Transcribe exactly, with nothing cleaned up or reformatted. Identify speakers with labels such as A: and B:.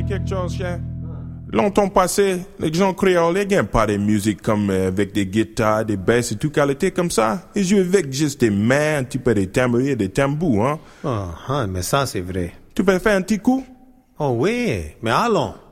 A: quelque chose, chien? Longtemps passé, les gens créoles, ils n'aiment pas de musique comme euh, avec des guitares, des basses et tout qualité comme ça. Ils jouent avec juste des mains, un petit peu des tambours et des tambours, hein.
B: Ah, ah, mais ça c'est vrai.
A: Tu peux faire un petit coup?
B: Oh oui, mais allons.